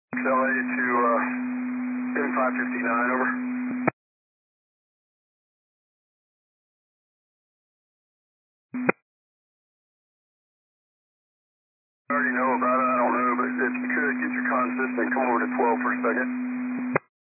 LA to M559, over. I already know about it, I don't know, but if you could get your consistent, come over to 12 for a second.